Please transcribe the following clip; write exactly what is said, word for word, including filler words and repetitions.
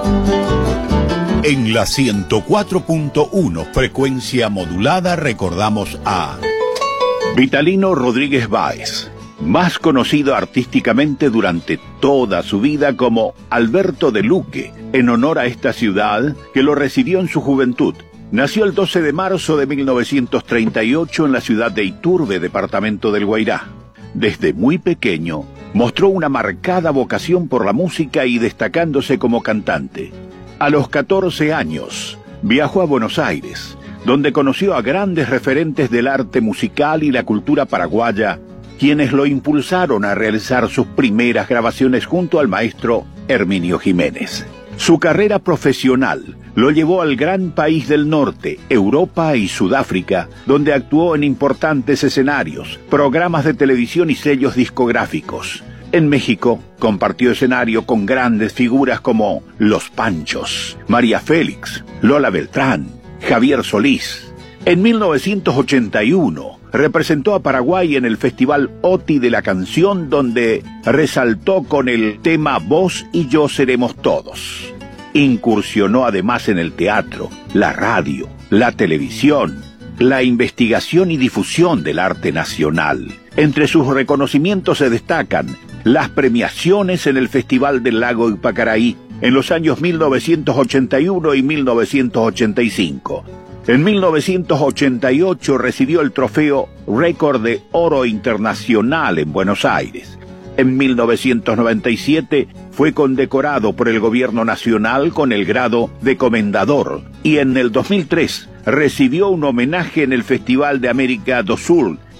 En la ciento cuatro punto uno frecuencia modulada recordamos a Vitalino Rodríguez Báez, más conocido artísticamente durante toda su vida como Alberto de Luque, en honor a esta ciudad que lo recibió en su juventud. Nació el doce de marzo de mil novecientos treinta y ocho en la ciudad de Iturbe, departamento del Guairá. Desde muy pequeño mostró una marcada vocación por la música y destacándose como cantante. A los catorce años viajó a Buenos Aires, donde conoció a grandes referentes del arte musical y la cultura paraguaya, quienes lo impulsaron a realizar sus primeras grabaciones junto al maestro Herminio Jiménez. Su carrera profesional lo llevó al gran país del norte, Europa y Sudáfrica, donde actuó en importantes escenarios, programas de televisión y sellos discográficos. En México compartió escenario con grandes figuras como Los Panchos, María Félix, Lola Beltrán, Javier Solís. En mil novecientos ochenta y uno representó a Paraguay en el Festival OTI de la Canción, donde resaltó con el tema Vos y yo seremos todos. Incursionó además en el teatro, la radio, la televisión, la investigación y difusión del arte nacional. Entre sus reconocimientos se destacan las premiaciones en el Festival del Lago Ipacaraí en los años mil novecientos ochenta y uno y mil novecientos ochenta y cinco. En mil novecientos ochenta y ocho recibió el trofeo Récord de Oro Internacional en Buenos Aires. En mil novecientos noventa y siete fue condecorado por el gobierno nacional con el grado de comendador y en el dos mil tres recibió un homenaje en el Festival de América do Sul